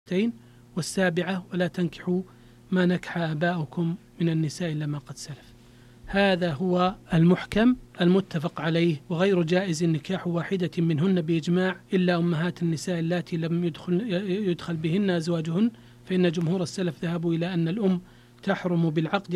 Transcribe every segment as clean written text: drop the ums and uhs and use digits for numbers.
والسابعة ولا تنكحوا ما نكح آباؤكم من النساء إلا ما قد سلف. هذا هو المحكم المتفق عليه، وغير جائز النكاح واحدة منهن بإجماع إلا أمهات النساء اللاتي لم يدخل بهن أزواجهن، فإن جمهور السلف ذهبوا إلى أن الأم تحرم بالعقد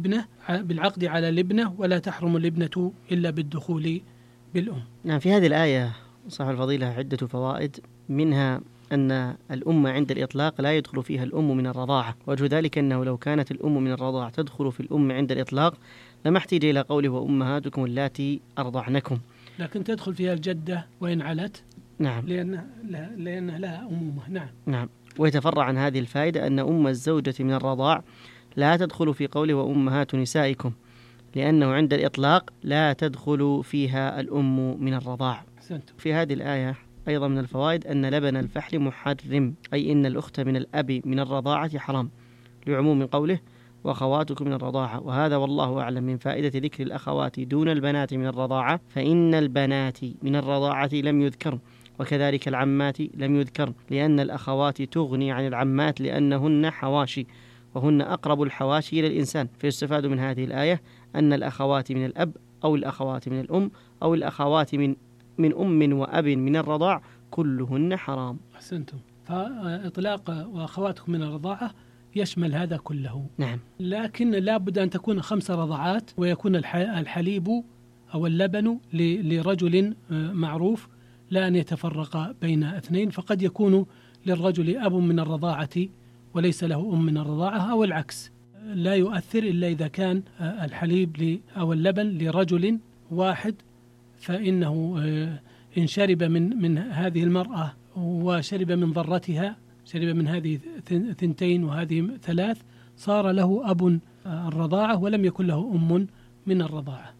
على الابنة ولا تحرم الابنة إلا بالدخول بالأم. نعم، في هذه الآية صاحب الفضيلة عدة فوائد، منها أن الأمة عند الإطلاق لا يدخل فيها الأم من الرضاعة، وجه ذلك أنه لو كانت الأم من الرضاعة تدخل في الأم عند الإطلاق لما احتاج إلى قوله وأمهاتكم اللاتي أرضعنكم، لكن تدخل فيها الجدة وإن علت. نعم، لأنها لها أمومة. نعم. ويتفرع عن هذه الفائدة أن أم الزوجة من الرضاع لا تدخل في قوله وأمهات نسائكم، لأنه عند الإطلاق لا تدخل فيها الأم من الرضاع. في هذه الآية أيضا من الفوائد أن لبن الفحل محرم، أي إن الأخت من الأب من الرضاعة حرام، لعموم قوله وأخواتكم من الرضاعة. وهذا والله أعلم من فائدة ذكر الأخوات دون البنات من الرضاعة، فإن البنات من الرضاعة لم يذكر، وكذلك العمات لم يذكر، لأن الأخوات تغني عن العمات لأنهن حواشي، وهن أقرب الحواشي إلى الإنسان. فيستفاد من هذه الآية أن الأخوات من الأب أو الأخوات من الأم أو الأخوات من أم وأب من الرضاع كلهن حرام. أحسنتم. فإطلاق وأخواتكم من الرضاعة يشمل هذا كله. نعم. لكن لا بد أن تكون 5 رضعات، ويكون الحليب أو اللبن لرجل معروف، لا أن يتفرق بين 2، فقد يكون للرجل أب من الرضاعة وليس له أم من الرضاعة، أو العكس، لا يؤثر إلا إذا كان الحليب أو اللبن لرجل واحد، فإنه إن شرب من هذه المرأة وشرب من ضرتها، شرب من هذه 2 وهذه 3، صار له أب الرضاعة ولم يكن له أم من الرضاعة.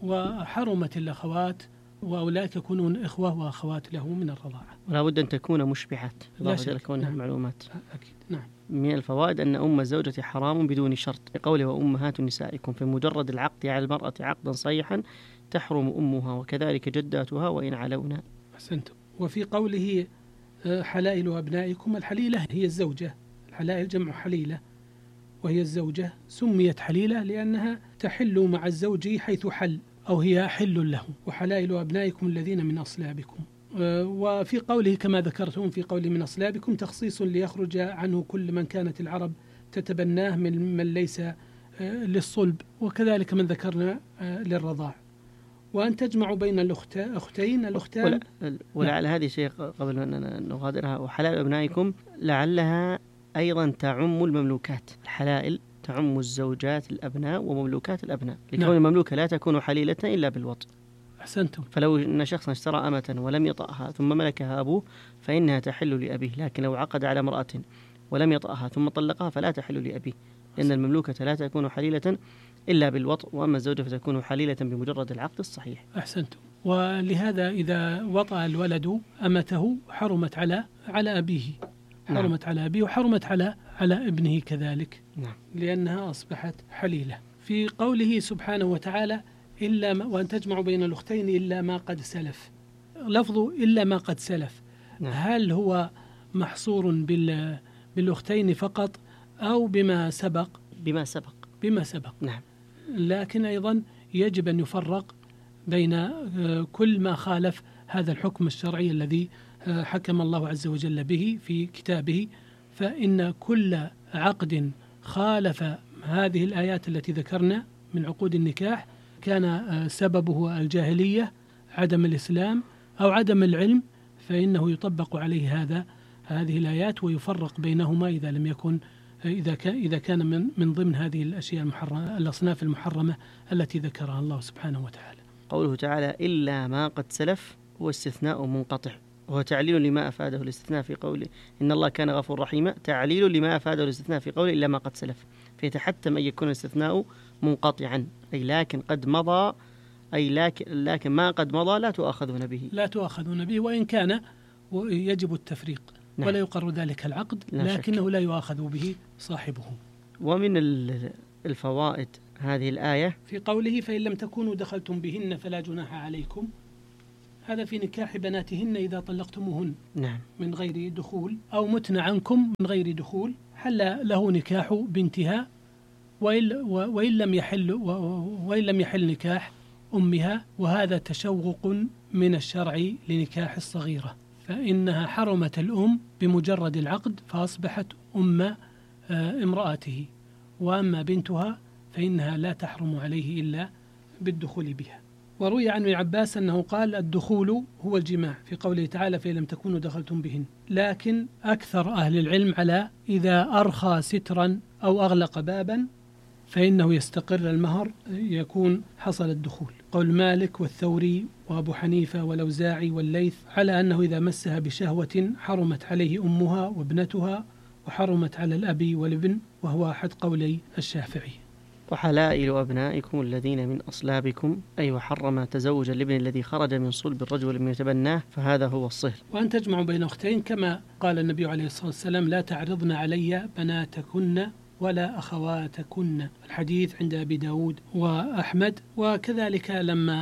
وحرمت الأخوات، وأولئك يكونون إخوة وأخوات له من الرضاعة، ولا بد أن تكون مشبعات إضافة إلى كونها معلومات. أكيد. نعم. من الفوائد أن أم الزوجة حرام بدون شرط، بقوله وأمهات نسائكم، في مجرد العقد على المرأة عقدا صحيحا تحرم أمها، وكذلك جداتها وإن علونا. أحسنتم. وفي قوله حلائل أبنائكم، الحليلة هي الزوجة، الحلائل جمع حليلة وهي الزوجة، سميت حليلة لأنها تحل مع الزوج حيث حل، أو هي حل له. وحلائل أبنائكم الذين من أصلابكم. وفي قوله كما ذكرتم في قوله من أصلابكم تخصيص ليخرج عنه كل من كانت العرب تتبناه من ليس للصلب، وكذلك من ذكرنا للرضاع. وأن تجمع بين الأختان. ولعل هذه شيء قبل أن نغادرها، وحلائل أبنائكم لعلها أيضا تعم المملوكات. الحلائل تعم الزوجات الأبناء ومملوكات الأبناء، لكون المملوكة لا تكون حليلة إلا بالوطء. أحسنتم. فلو أن شخصا اشترى أمة ولم يطأها ثم ملكها أبوه فإنها تحل لأبيه، لكن لو عقد على امرأة ولم يطأها ثم طلقها فلا تحل لأبيه، لأن المملوكة لا تكون حليلة إلا بالوطء، وأما الزوجة فتكون حليلة بمجرد العقد الصحيح. أحسنتم. ولهذا إذا وطأ الولد أمته حرمت على أبيه، حرمت على أبيه، وحرمت على ابنه كذلك. نعم. لأنها أصبحت حليلة. في قوله سبحانه وتعالى وأن تجمعوا بين الأختين إلا ما قد سلف، لفظ إلا ما قد سلف. نعم. هل هو محصور بالأختين فقط أو بما سبق؟ بما سبق. نعم. لكن أيضا يجب أن يفرق بين كل ما خالف هذا الحكم الشرعي الذي حكم الله عز وجل به في كتابه، فإن كل عقد خالف هذه الآيات التي ذكرنا من عقود النكاح كان سببه الجاهلية، عدم الإسلام أو عدم العلم، فإنه يطبق عليه هذه الآيات، ويفرق بينهما إذا لم يكن إذا كان من ضمن هذه الأشياء المحرمة، الأصناف المحرمة التي ذكرها الله سبحانه وتعالى. قوله تعالى إلا ما قد سلف هو استثناء منقطع، وهو تعليل لما أفاده الاستثناء في قوله إن الله كان غفور رحيما، تعليل لما أفاده الاستثناء في قوله إلا ما قد سلف، فيتحتم أن يكون الاستثناء منقطعا، أي لكن قد مضى، أي لكن ما قد مضى لا تؤاخذون به وإن كان يجب التفريق. نعم. ولا يقر ذلك العقد، لكنه لا يؤاخذ به صاحبه. ومن الفوائد هذه الآية في قوله فإن لم تكونوا دخلتم بهن فلا جناح عليكم، هذا في نكاح بناتهن إذا طلقتموهن نعم. من غير دخول، أو متن عنكم من غير دخول، حل له نكاح بنتها، وإن لم يحل نكاح أمها، وهذا تشوق من الشرع لنكاح الصغيرة، فإنها حرمت الأم بمجرد العقد فأصبحت أم امرأته، وأما بنتها فإنها لا تحرم عليه إلا بالدخول بها. وروي عن ابن عباس أنه قال الدخول هو الجماع في قوله تعالى فإن لم تكونوا دخلتم بهن، لكن أكثر أهل العلم على إذا أرخى سترا أو أغلق بابا فإنه يستقر المهر يكون حصل الدخول. قول مالك والثوري وأبو حنيفة والأوزاعي والليث على أنه إذا مسها بشهوة حرمت عليه أمها وابنتها، وحرمت على الأب والابن، وهو أحد قولي الشافعي. وحلائل أبنائكم الذين من أصلابكم، أي وحرم تزوج الابن الذي خرج من صلب الرجل لم يتبناه، فهذا هو الصهر. وأن تجمعوا بين أختين كما قال النبي عليه الصلاة والسلام لا تعرضن علي بناتكن ولا أخواتكن، الحديث عند أبي داود وأحمد. وكذلك لما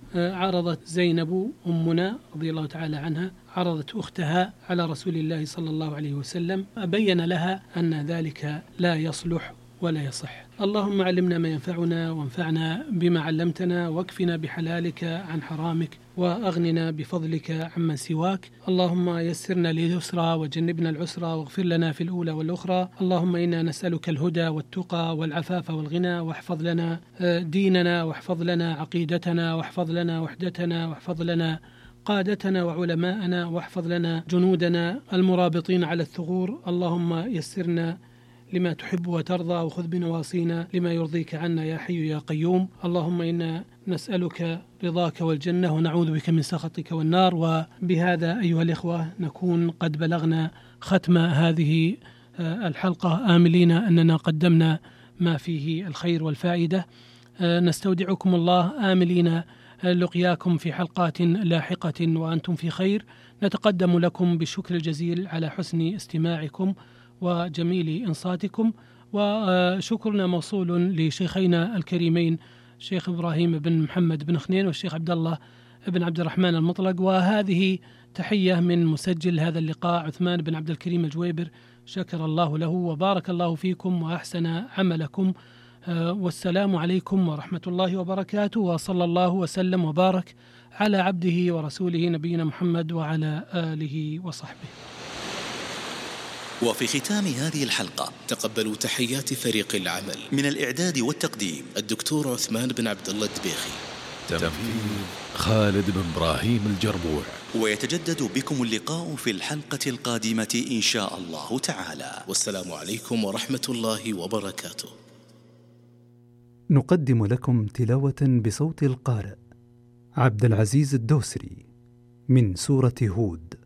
عرضت زينب أمنا رضي الله تعالى عنها عرضت أختها على رسول الله صلى الله عليه وسلم، بين لها أن ذلك لا يصلح ولا يصح. اللهم علمنا ما ينفعنا وانفعنا بما علمتنا، واكفنا بحلالك عن حرامك، وأغننا بفضلك عمن سواك. اللهم يسرنا لليسرى وجنبنا العسرى، واغفر لنا في الأولى والأخرى. اللهم إنا نسألك الهدى والتقى والعفاف والغنى، واحفظ لنا ديننا، واحفظ لنا عقيدتنا، واحفظ لنا وحدتنا، واحفظ لنا قادتنا وعلماءنا، واحفظ لنا جنودنا المرابطين على الثغور. اللهم يسرنا لما تحب وترضى، وخذ بنواصينا لما يرضيك عنا يا حي يا قيوم. اللهم إنا نسألك رضاك والجنة، ونعوذ بك من سخطك والنار. وبهذا أيها الإخوة نكون قد بلغنا ختم هذه الحلقة، آملين أننا قدمنا ما فيه الخير والفائدة. نستودعكم الله آملين لقياكم في حلقات لاحقة وأنتم في خير. نتقدم لكم بالشكر الجزيل على حسن استماعكم وجميل إنصاتكم، وشكرنا موصول لشيخينا الكريمين الشيخ إبراهيم بن محمد بن خنين والشيخ عبد الله بن عبد الرحمن المطلق. وهذه تحية من مسجل هذا اللقاء عثمان بن عبد الكريم الجويبر، شكر الله له وبارك الله فيكم وأحسن عملكم، والسلام عليكم ورحمة الله وبركاته، وصلى الله وسلم وبارك على عبده ورسوله نبينا محمد وعلى آله وصحبه. وفي ختام هذه الحلقة تقبلوا تحيات فريق العمل. من الإعداد والتقديم الدكتور عثمان بن عبد الله الدبيخي، تنفيذ خالد بن إبراهيم الجربوع. ويتجدد بكم اللقاء في الحلقة القادمة إن شاء الله تعالى، والسلام عليكم ورحمة الله وبركاته. نقدم لكم تلاوة بصوت القارئ عبد العزيز الدوسري من سورة هود.